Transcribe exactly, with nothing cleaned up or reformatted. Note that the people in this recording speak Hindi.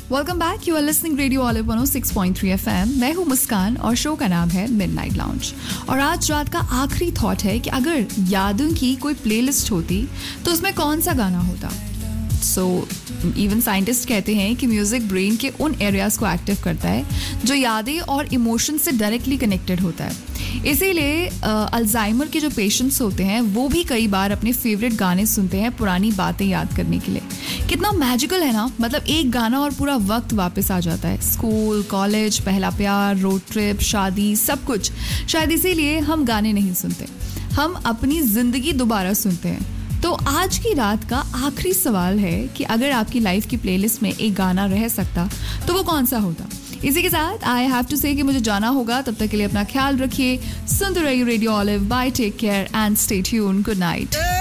Welcome back, you are listening radio olive one O six point three F M. मैं हूं मुस्कान और शो का नाम है मिडनाइट लाउंज। और आज रात का आखिरी थॉट है कि अगर यादों की कोई प्लेलिस्ट होती तो उसमें कौन सा गाना होता। सो इवन साइंटिस्ट कहते हैं कि म्यूजिक ब्रेन के उन एरियाज को एक्टिव करता है जो यादें और इमोशन से डायरेक्टली कनेक्टेड होता है। इसीलिए अल्जाइमर के जो पेशेंट्स होते हैं वो भी कई बार अपने फेवरेट गाने सुनते हैं पुरानी बातें याद करने के लिए। कितना मैजिकल है ना, मतलब एक गाना और पूरा वक्त वापस आ जाता है। स्कूल, कॉलेज, पहला प्यार, रोड ट्रिप, शादी, सब कुछ। शायद इसीलिए हम गाने नहीं सुनते, हम अपनी जिंदगी दोबारा सुनते हैं। तो आज की रात का आखिरी सवाल है कि अगर आपकी लाइफ की प्लेलिस्ट में एक गाना रह सकता तो वो कौन सा होता। इसी के साथ आई हैव टू से कि मुझे जाना होगा। तब तक के लिए अपना ख्याल रखिए, सुनते रहिए radio olive. Bye, take care and stay tuned. Good night.